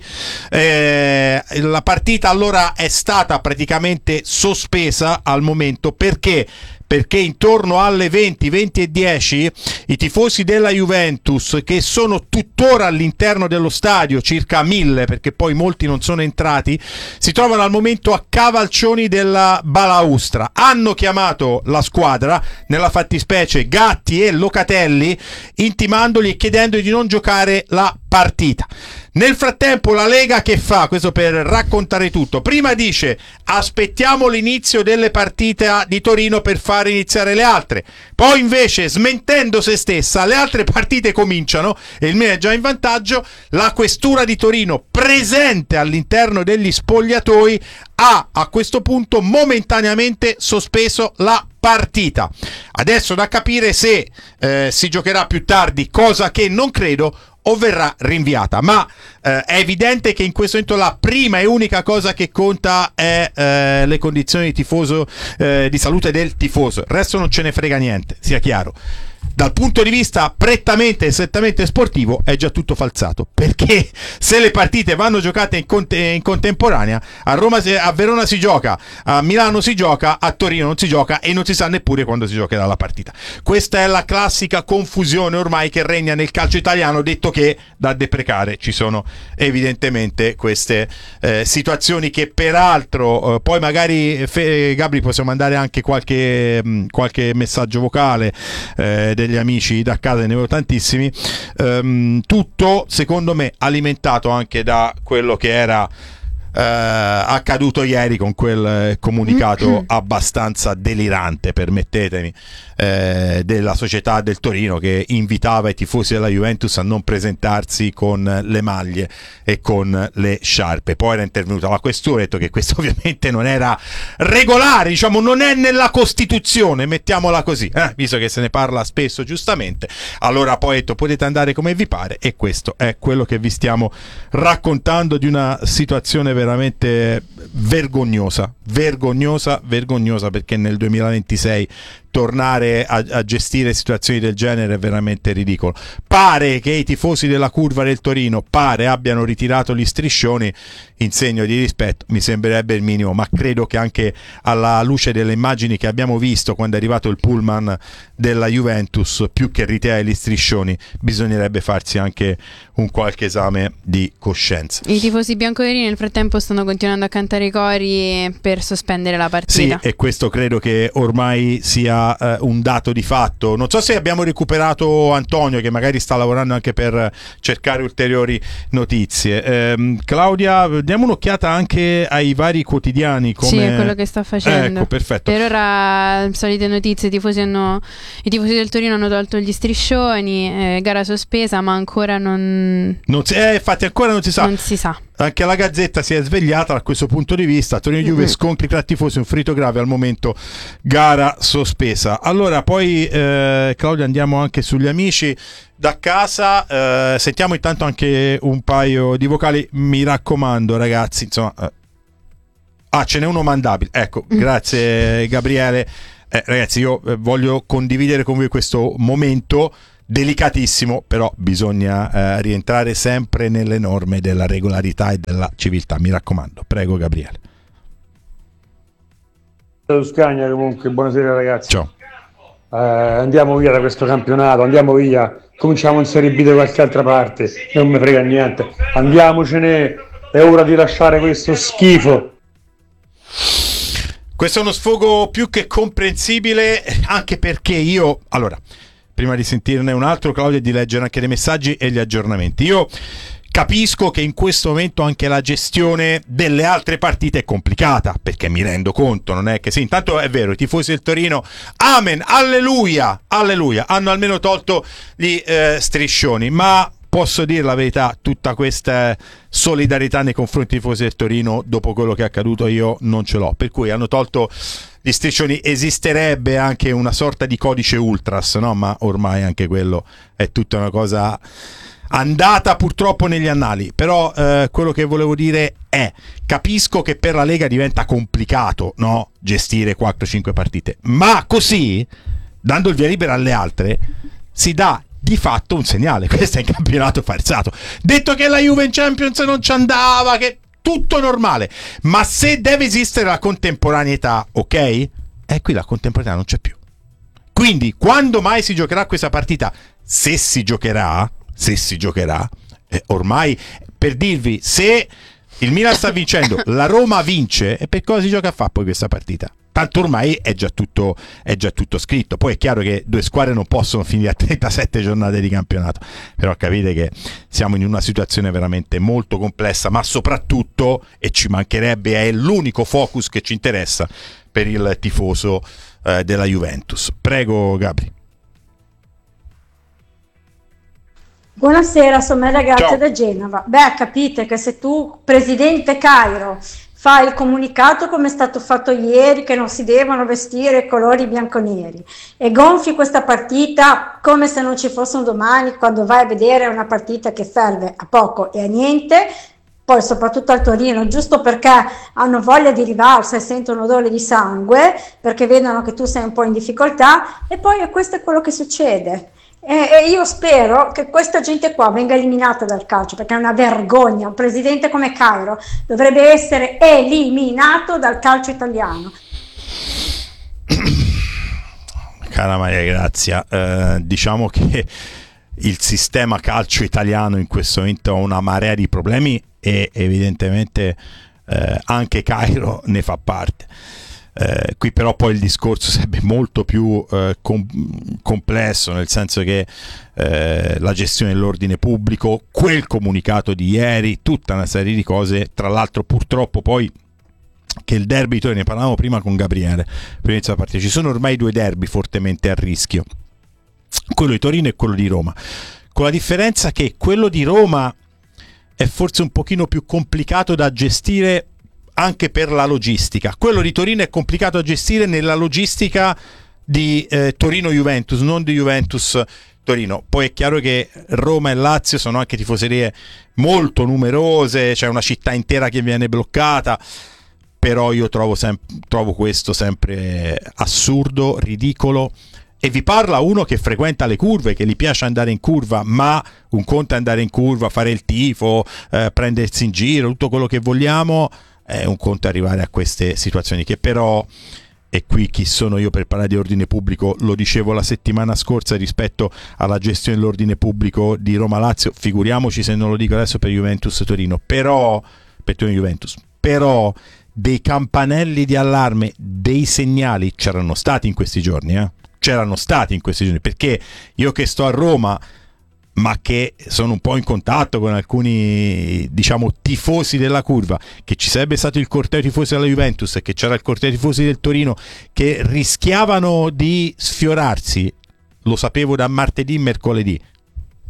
La partita allora è stata praticamente sospesa al momento, perché intorno alle 20:10 i tifosi della Juventus, che sono tuttora all'interno dello stadio, circa 1000, perché poi molti non sono entrati, si trovano al momento a cavalcioni della balaustra. Hanno chiamato la squadra, nella fattispecie Gatti e Locatelli, intimandoli e chiedendogli di non giocare la partita. Nel frattempo la Lega che fa? Questo per raccontare tutto. Prima dice: aspettiamo l'inizio delle partite di Torino per fare iniziare le altre. Poi invece, smentendo se stessa, le altre partite cominciano e il Milan è già in vantaggio. La questura di Torino, presente all'interno degli spogliatoi, ha a questo punto momentaneamente sospeso la partita. Adesso da capire se si giocherà più tardi, cosa che non credo, o verrà rinviata, ma è evidente che in questo momento la prima e unica cosa che conta è le condizioni di tifoso, di salute del tifoso. Il resto non ce ne frega niente, sia chiaro. Dal punto di vista prettamente e strettamente sportivo è già tutto falsato, perché se le partite vanno giocate in contemporanea, a Verona si gioca, a Milano si gioca, a Torino non si gioca e non si sa neppure quando si giocherà la partita. Questa è la classica confusione ormai che regna nel calcio italiano, detto che da deprecare ci sono evidentemente queste situazioni che peraltro poi magari Gabri possiamo mandare anche qualche messaggio vocale degli amici da casa, ne avevo tantissimi, tutto secondo me alimentato anche da quello che era accaduto ieri con quel comunicato abbastanza delirante, permettetemi, della società del Torino, che invitava i tifosi della Juventus a non presentarsi con le maglie e con le sciarpe. Poi era intervenuta la questura, ha detto che questo ovviamente non era regolare, diciamo non è nella Costituzione, mettiamola così, visto che se ne parla spesso giustamente. Allora poi ha detto: potete andare come vi pare, e questo è quello che vi stiamo raccontando, di una situazione veramente vergognosa, perché nel 2026 tornare a gestire situazioni del genere è veramente ridicolo. Pare che i tifosi della curva del Torino abbiano ritirato gli striscioni in segno di rispetto, mi sembrerebbe il minimo, ma credo che anche alla luce delle immagini che abbiamo visto quando è arrivato il pullman della Juventus, più che ritirare gli striscioni bisognerebbe farsi anche un qualche esame di coscienza. I tifosi bianconeri nel frattempo stanno continuando a cantare i cori per sospendere la partita. Sì, e questo credo che ormai sia un dato di fatto. Non so se abbiamo recuperato Antonio, che magari sta lavorando anche per cercare ulteriori notizie. Claudia, diamo un'occhiata anche ai vari quotidiani. Sì, è quello che sto facendo. Ecco, perfetto. Per ora, solite notizie: i tifosi del Torino hanno tolto gli striscioni, gara sospesa, ma ancora infatti ancora non si sa. anche la Gazzetta si è svegliata da questo punto di vista. Torino-Juve, scontri tra tifosi, un ferito grave, al momento gara sospesa. Allora poi Claudio, andiamo anche sugli amici da casa, sentiamo intanto anche un paio di vocali, mi raccomando ragazzi, insomma. Ce n'è uno mandabile, ecco, grazie Gabriele. Ragazzi, io voglio condividere con voi questo momento delicatissimo, però bisogna rientrare sempre nelle norme della regolarità e della civiltà, mi raccomando. Prego Gabriele. Scagna, comunque buonasera ragazzi. Ciao. Andiamo via da questo campionato, andiamo via, cominciamo in Serie B da qualche altra parte, non mi frega niente, andiamocene, è ora di lasciare questo schifo. Questo è uno sfogo più che comprensibile, anche perché io, allora, prima di sentirne un altro, Claudio, e di leggere anche dei messaggi e gli aggiornamenti, io capisco che in questo momento anche la gestione delle altre partite è complicata, perché mi rendo conto, non è che sì, intanto è vero, i tifosi del Torino, amen, alleluia, alleluia, hanno almeno tolto gli striscioni, ma posso dire la verità, tutta questa solidarietà nei confronti dei tifosi del Torino dopo quello che è accaduto io non ce l'ho, per cui hanno tolto gli striscioni. Esisterebbe anche una sorta di codice ultras, no? Ma ormai anche quello è tutta una cosa andata purtroppo negli annali. Però quello che volevo dire è, capisco che per la Lega diventa complicato, no? Gestire 4-5 partite, ma così, dando il via libera alle altre, si dà di fatto un segnale. Questo è un campionato farsato. Detto che la Juve in Champions non ci andava, che tutto normale, ma se deve esistere la contemporaneità, ok? Qui la contemporaneità non c'è più. Quindi quando mai si giocherà questa partita? Se si giocherà, ormai, per dirvi, se il Milan sta vincendo, la Roma vince, e per cosa si gioca a fare poi questa partita? Tanto ormai è già tutto scritto. Poi è chiaro che due squadre non possono finire a 37 giornate di campionato, però capite che siamo in una situazione veramente molto complessa, ma soprattutto, e ci mancherebbe, è l'unico focus che ci interessa per il tifoso della Juventus. Prego Gabri. Buonasera, sono Maria Grazia da Genova. Capite che se tu, presidente Cairo, fai il comunicato come è stato fatto ieri, che non si devono vestire colori bianconeri, e gonfi questa partita come se non ci fosse un domani, quando vai a vedere una partita che serve a poco e a niente, poi soprattutto al Torino, giusto perché hanno voglia di rivalsa e sentono odore di sangue, perché vedono che tu sei un po' in difficoltà, e poi questo è quello che succede. E io spero che questa gente qua venga eliminata dal calcio, perché è una vergogna. Un presidente come Cairo dovrebbe essere eliminato dal calcio italiano. Cara Maria Grazia, diciamo che il sistema calcio italiano in questo momento ha una marea di problemi e evidentemente anche Cairo ne fa parte. Qui però poi il discorso sarebbe molto più complesso, nel senso che la gestione dell'ordine pubblico, quel comunicato di ieri, tutta una serie di cose, tra l'altro purtroppo poi che il derby, ne parlavamo prima con Gabriele prima di partita, ci sono ormai due derby fortemente a rischio, quello di Torino e quello di Roma, con la differenza che quello di Roma è forse un pochino più complicato da gestire anche per la logistica. Quello di Torino è complicato da gestire nella logistica di Torino-Juventus, non di Juventus-Torino. Poi è chiaro che Roma e Lazio sono anche tifoserie molto numerose, c'è una città intera che viene bloccata, però io trovo questo sempre assurdo, ridicolo. E vi parla uno che frequenta le curve, che gli piace andare in curva, ma un conto è andare in curva, fare il tifo, prendersi in giro, tutto quello che vogliamo, è un conto arrivare a queste situazioni che però, e qui chi sono io per parlare di ordine pubblico, lo dicevo la settimana scorsa rispetto alla gestione dell'ordine pubblico di Roma-Lazio, figuriamoci se non lo dico adesso per Juventus-Torino, però per Torino-Juventus, però dei campanelli di allarme, dei segnali c'erano stati in questi giorni, perché io che sto a Roma, ma che sono un po' in contatto con alcuni, diciamo, tifosi della curva, che ci sarebbe stato il corteo tifosi della Juventus e che c'era il corteo tifosi del Torino che rischiavano di sfiorarsi, lo sapevo da martedì, mercoledì.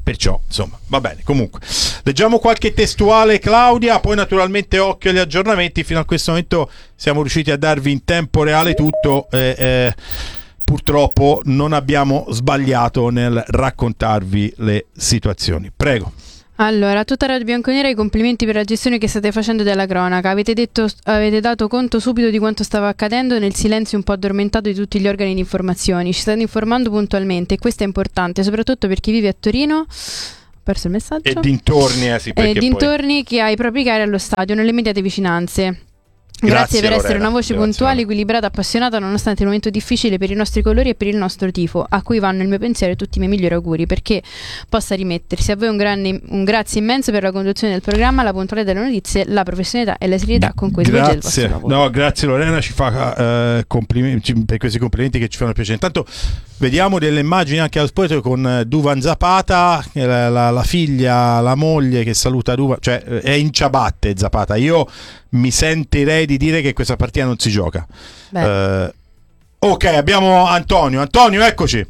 perciò insomma va bene. Comunque leggiamo qualche testuale, Claudia, poi naturalmente occhio agli aggiornamenti. Fino a questo momento siamo riusciti a darvi in tempo reale tutto, purtroppo non abbiamo sbagliato nel raccontarvi le situazioni. Prego. Allora, tutta Radio Bianconera, i complimenti per la gestione che state facendo della cronaca. Avete dato conto subito di quanto stava accadendo nel silenzio un po' addormentato di tutti gli organi di informazione. Ci state informando puntualmente e questo è importante, soprattutto per chi vive a Torino. Ho perso il messaggio. E dintorni, sì, perché dintorni, che ha i propri cari allo stadio, nelle immediate vicinanze. Grazie per essere una voce puntuale, equilibrata, appassionata nonostante il momento difficile per i nostri colori e per il nostro tifo, a cui vanno il mio pensiero e tutti i miei migliori auguri perché possa rimettersi. A voi un grazie immenso per la conduzione del programma, la puntualità delle notizie, la professionalità e la serietà con cui svolge il vostro lavoro. No, grazie Lorena, ci fa complimenti per questi complimenti che ci fanno piacere. Intanto vediamo delle immagini anche allo spogliatoio con Duvan Zapata, la figlia, la moglie che saluta Duvan, cioè è in ciabatte Zapata. Io mi sentirei di dire che questa partita non si gioca. Ok, abbiamo Antonio, eccoci.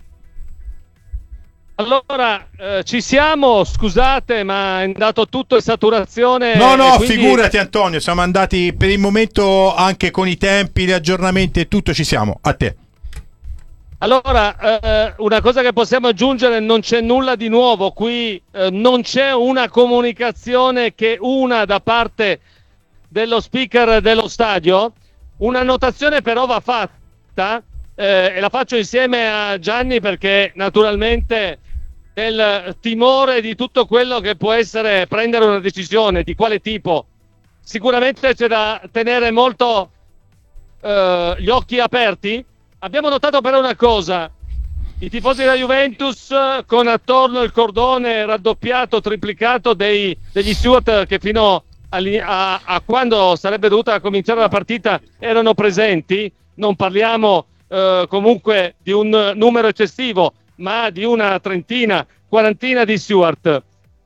Allora, ci siamo, scusate, ma è andato tutto in saturazione. No, quindi... figurati Antonio, siamo andati per il momento anche con i tempi, gli aggiornamenti e tutto, ci siamo, a te. Allora, una cosa che possiamo aggiungere, non c'è nulla di nuovo qui, non c'è una comunicazione che una da parte dello speaker dello stadio. Una notazione però va fatta, e la faccio insieme a Gianni perché naturalmente nel timore di tutto quello che può essere prendere una decisione di quale tipo, sicuramente c'è da tenere molto gli occhi aperti. Abbiamo notato però una cosa: i tifosi della Juventus con attorno il cordone raddoppiato, triplicato degli steward che fino a quando sarebbe dovuta cominciare la partita erano presenti. Non parliamo comunque di un numero eccessivo, ma di una trentina, quarantina di steward.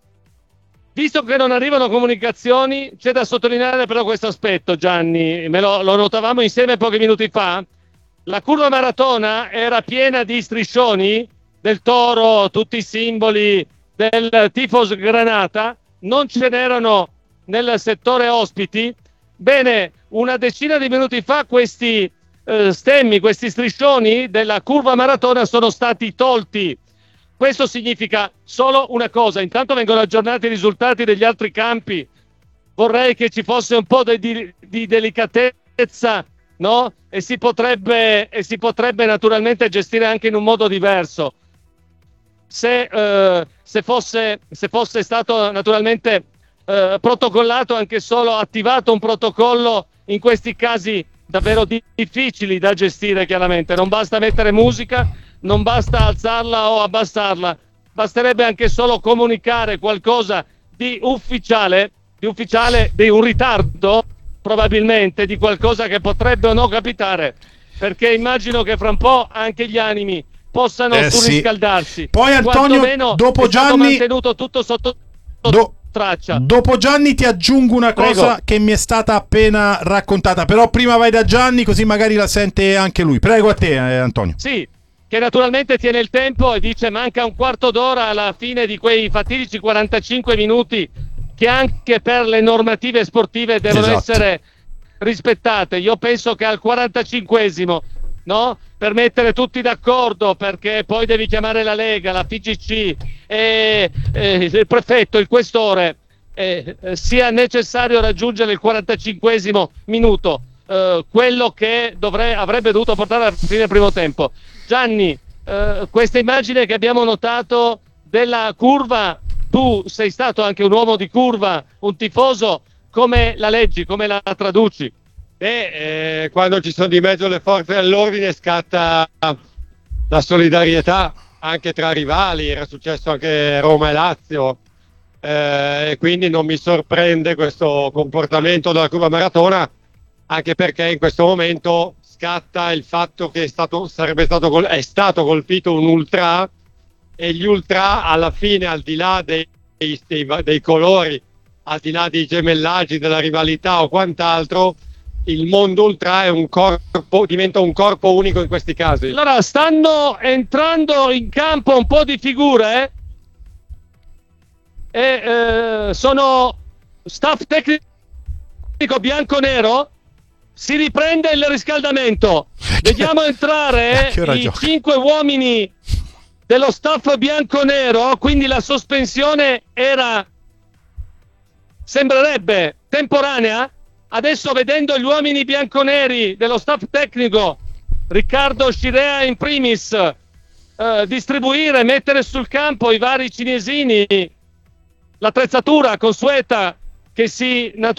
Visto che non arrivano comunicazioni, c'è da sottolineare però questo aspetto, Gianni, lo notavamo insieme pochi minuti fa. La curva maratona era piena di striscioni del Toro, tutti i simboli del tifos granata, non ce n'erano nel settore ospiti. Bene, una decina di minuti fa questi stemmi, questi striscioni della curva maratona sono stati tolti. Questo significa solo una cosa: intanto vengono aggiornati i risultati degli altri campi. Vorrei che ci fosse un po' di delicatezza, no? E si potrebbe naturalmente gestire anche in un modo diverso. Se fosse stato naturalmente protocollato, anche solo attivato un protocollo in questi casi davvero difficili da gestire. Chiaramente non basta mettere musica, non basta alzarla o abbassarla, basterebbe anche solo comunicare qualcosa di ufficiale, di un ritardo probabilmente, di qualcosa che potrebbe o no capitare, perché immagino che fra un po' anche gli animi possano surriscaldarsi. Poi Antonio, dopo Gianni, mantenuto tutto sotto traccia. Dopo Gianni ti aggiungo una cosa che mi è stata appena raccontata, però prima vai da Gianni così magari la sente anche lui. Prego, a te Antonio. Sì, che naturalmente tiene il tempo e dice manca un quarto d'ora alla fine di quei fatidici 45 minuti che anche per le normative sportive devono essere rispettate. Io penso che al 45esimo, no? Per mettere tutti d'accordo, perché poi devi chiamare la Lega, la FIGC e il prefetto, il questore, sia necessario raggiungere il 45esimo minuto, quello che avrebbe dovuto portare alla fine del primo tempo. Gianni, questa immagine che abbiamo notato della curva, tu sei stato anche un uomo di curva, un tifoso, come la leggi, come la traduci? Quando ci sono di mezzo le forze dell'ordine scatta la solidarietà anche tra rivali. Era successo anche a Roma e Lazio, e quindi non mi sorprende questo comportamento della curva maratona, anche perché in questo momento scatta il fatto che è stato colpito un ultra, e gli ultra alla fine, al di là dei colori, al di là dei gemellaggi, della rivalità o quant'altro, il mondo ultra è diventa un corpo unico in questi casi. Allora stanno entrando in campo un po' di figure e sono staff tecnico bianco-nero, si riprende il riscaldamento. Vediamo entrare i 5 uomini dello staff bianco-nero, quindi la sospensione sembrerebbe temporanea. Adesso, vedendo gli uomini bianconeri dello staff tecnico, Riccardo Scirea in primis, distribuire, mettere sul campo i vari cinesini, l'attrezzatura consueta che si